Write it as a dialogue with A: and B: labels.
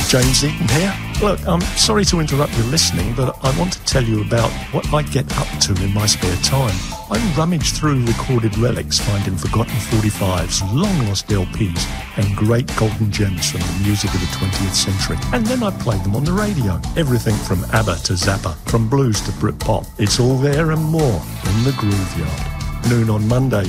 A: James Eaton here. Look, I'm sorry to interrupt your listening, but I want to tell you about what I get up to in my spare time. I rummage through recorded relics, finding forgotten 45s, long-lost LPs, and great golden gems from the music of the 20th century. And then I play them on the radio. Everything from ABBA to Zappa, from blues to Britpop. It's all there and more in the Groove Yard. Noon on Monday.